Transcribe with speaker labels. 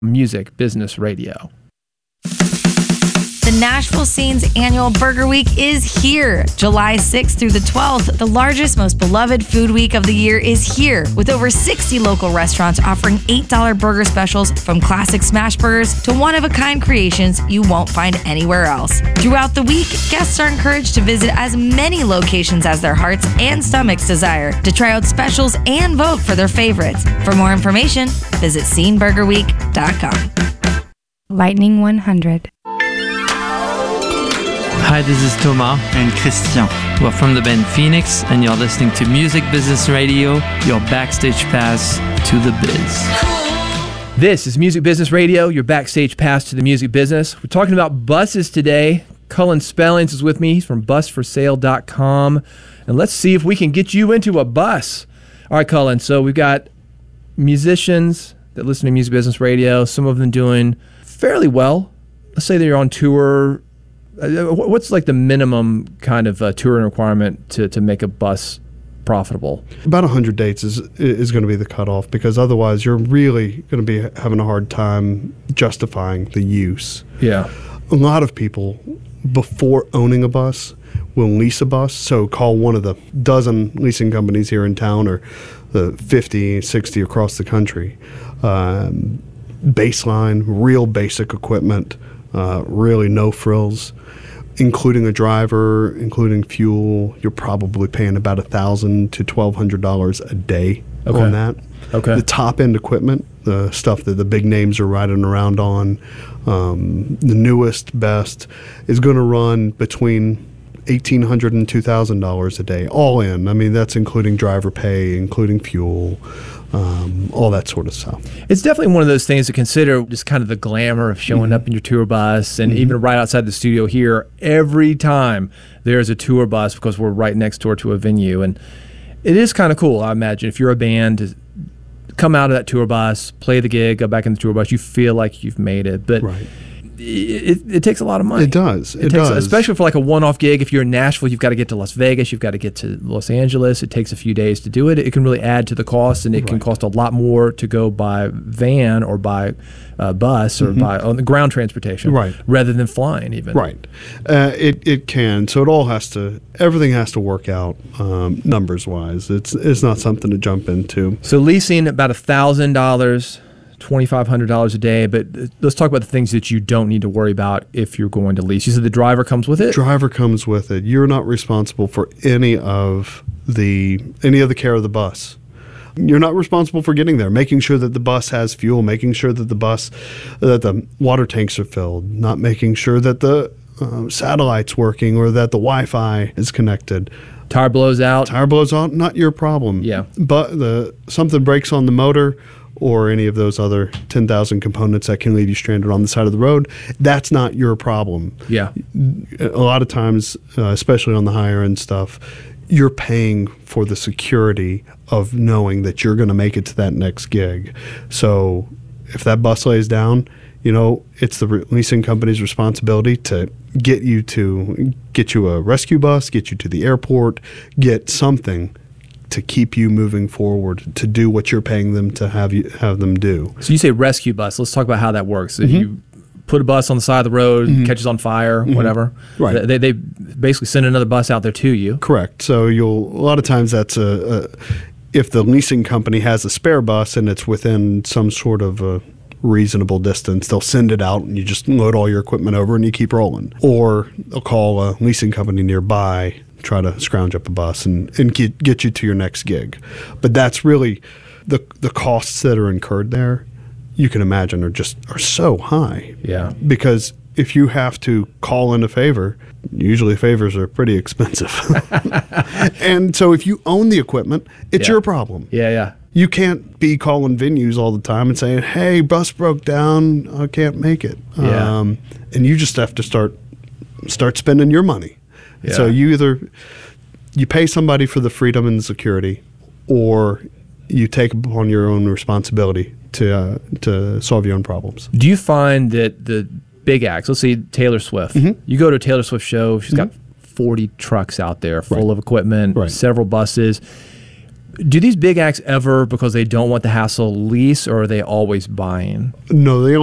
Speaker 1: Music Business Radio.
Speaker 2: The Nashville Scene's annual Burger Week is here. July 6th through the 12th, the largest, most beloved food week of the year is here, with over 60 local restaurants offering $8 burger specials, from classic smash burgers to one-of-a-kind creations you won't find anywhere else. Throughout the week, guests are encouraged to visit as many locations as their hearts and stomachs desire to try out specials and vote for their favorites. For more information, visit sceneburgerweek.com.
Speaker 3: Lightning 100.
Speaker 4: Hi, this is Thomas
Speaker 5: and Christian.
Speaker 4: We're from the band Phoenix, and you're listening to Music Business Radio, your backstage pass to the biz.
Speaker 1: This is Music Business Radio, your backstage pass to the music business. We're talking about buses today. Cullen Spellings is with me. He's from busforsale.com. And let's see if we can get you into a bus. All right, Cullen, so we've got musicians that listen to Music Business Radio, some of them doing fairly well. Let's say they're on tour. What's like the minimum kind of touring requirement to make a bus profitable?
Speaker 6: About 100 dates is going to be the cutoff, because otherwise you're really going to be having a hard time justifying the use.
Speaker 1: Yeah.
Speaker 6: A lot of people, before owning a bus, will lease a bus. So call one of the dozen leasing companies here in town, or the 50, 60 across the country. Baseline, real basic equipment, really no frills. Including a driver, including fuel, you're probably paying about $1,000 to $1,200 a day on that.
Speaker 1: Okay.
Speaker 6: The top end equipment, the stuff that the big names are riding around on, the newest, best, is going to run between $1,800 and $2,000 a day, all in. I mean, that's including driver pay, including fuel, all that sort of stuff.
Speaker 1: It's definitely one of those things to consider, just kind of the glamour of showing up in your tour bus. And even right outside the studio here, every time there's a tour bus, because we're right next door to a venue. And it is kind of cool, I imagine, if you're a band, to come out of that tour bus, play the gig, go back in the tour bus, you feel like you've made it. But
Speaker 6: right.
Speaker 1: It takes a lot of money.
Speaker 6: It does.
Speaker 1: It takes, especially for like a one-off gig. If you're in Nashville, you've got to get to Las Vegas, you've got to get to Los Angeles. It takes a few days to do it. It can really add to the cost, and it can cost a lot more to go by van or by bus or by on the ground transportation, rather than flying even.
Speaker 6: Right. It can. So everything has to work out numbers-wise. It's not something to jump into.
Speaker 1: So leasing about $1,000. $2,500 a day, but let's talk about the things that you don't need to worry about if you're going to lease. You said the driver comes with it?
Speaker 6: Driver comes with it. You're not responsible for any of the care of the bus. You're not responsible for getting there, making sure that the bus has fuel, making sure that the water tanks are filled, not making sure that the satellite's working or that the Wi-Fi is connected.
Speaker 1: Tire blows out,
Speaker 6: not your problem.
Speaker 1: Yeah.
Speaker 6: But something breaks on the motor, or any of those other 10,000 components that can leave you stranded on the side of the road, that's not your problem.
Speaker 1: Yeah.
Speaker 6: A lot of times, especially on the higher end stuff, you're paying for the security of knowing that you're going to make it to that next gig. So if that bus lays down, it's the leasing company's responsibility to get you a rescue bus, get you to the airport, get something to keep you moving forward, to do what you're paying them to have them do.
Speaker 1: So you say rescue bus. Let's talk about how that works. If you put a bus on the side of the road, catches on fire, whatever,
Speaker 6: right?
Speaker 1: They basically send another bus out there to you.
Speaker 6: Correct. So a lot of times that's if the leasing company has a spare bus and it's within some sort of a reasonable distance, they'll send it out and you just load all your equipment over and you keep rolling. Or they'll call a leasing company nearby, try to scrounge up a bus and get you to your next gig. But that's really the costs that are incurred there, you can imagine, are so high.
Speaker 1: Yeah.
Speaker 6: Because if you have to call in a favor, usually favors are pretty expensive. And so if you own the equipment, it's your problem.
Speaker 1: Yeah.
Speaker 6: You can't be calling venues all the time and saying, hey, bus broke down, I can't make it.
Speaker 1: Yeah.
Speaker 6: And you just have to start spending your money. Yeah. So you pay somebody for the freedom and the security, or you take upon your own responsibility to solve your own problems.
Speaker 1: Do you find that the big acts, let's say Taylor Swift, you go to a Taylor Swift show, she's got 40 trucks out there full of equipment, several buses. Do these big acts ever, because they don't want the hassle, lease, or are they always buying?
Speaker 6: No, they